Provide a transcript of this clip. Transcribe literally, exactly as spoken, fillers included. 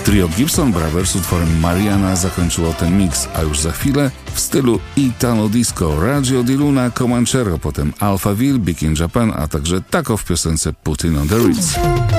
Trio Gibson Brothers z utworem Mariana zakończyło ten miks, a już za chwilę w stylu Italo Disco Radio di Luna, Comanchero, potem Alphaville, Big in Japan, a także Taco w piosence Putting on the Ritz.